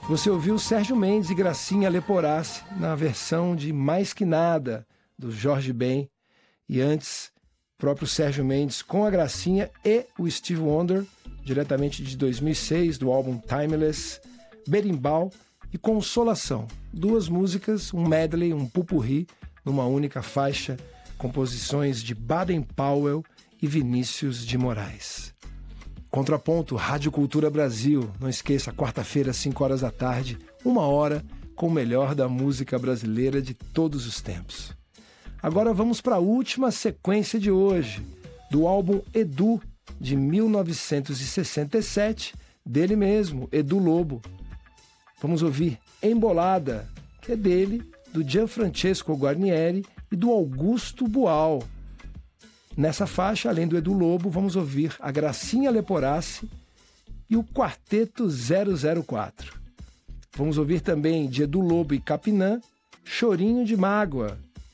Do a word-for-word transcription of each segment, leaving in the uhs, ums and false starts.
Você ouviu Sérgio Mendes e Gracinha Leporassi na versão de Mais Que Nada, do Jorge Ben. E antes, o próprio Sérgio Mendes com a Gracinha e o Steve Wonder, diretamente de dois mil e seis, do álbum Timeless, Berimbau e Consolação. Duas músicas, um medley, um pupurri, numa única faixa, composições de Baden Powell e Vinícius de Moraes. Contraponto, Rádio Cultura Brasil. Não esqueça, quarta-feira, cinco horas da tarde, uma hora com o melhor da música brasileira de todos os tempos. Agora vamos para a última sequência de hoje, do álbum Edu, de mil novecentos e sessenta e sete, dele mesmo, Edu Lobo. Vamos ouvir Embolada, que é dele, do Gianfrancesco Guarnieri e do Augusto Boal. Nessa faixa, além do Edu Lobo, vamos ouvir a Gracinha Leporassi e o Quarteto zero zero quatro. Vamos ouvir também de Edu Lobo e Capinã, Chorinho de Mágoa,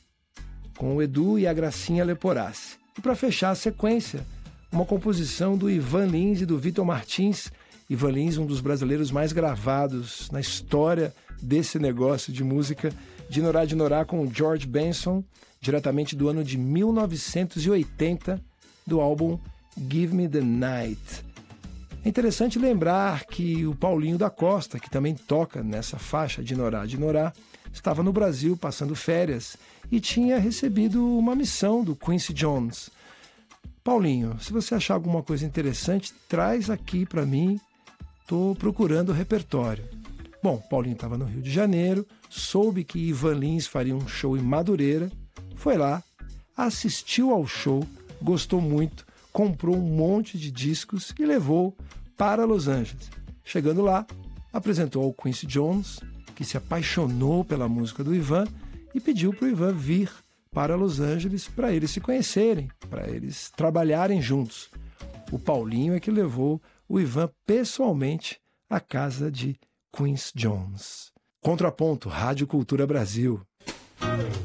com o Edu e a Gracinha Leporassi. E para fechar a sequência, uma composição do Ivan Lins e do Vitor Martins. Ivan Lins, um dos brasileiros mais gravados na história desse negócio de música, Dinorá Dinorá com o George Benson, diretamente do ano de mil novecentos e oitenta, do álbum Give Me the Night. É interessante lembrar que o Paulinho da Costa, que também toca nessa faixa Dinorá Dinorá, estava no Brasil passando férias e tinha recebido uma missão do Quincy Jones. Paulinho, se você achar alguma coisa interessante, traz aqui para mim, estou procurando o repertório. Bom, Paulinho estava no Rio de Janeiro, soube que Ivan Lins faria um show em Madureira, foi lá, assistiu ao show, gostou muito, comprou um monte de discos e levou para Los Angeles. Chegando lá, apresentou ao Quincy Jones, que se apaixonou pela música do Ivan e pediu para o Ivan vir para Los Angeles para eles se conhecerem, para eles trabalharem juntos. O Paulinho é que levou o Ivan pessoalmente à casa de Quincy Jones. Contraponto, Rádio Cultura Brasil.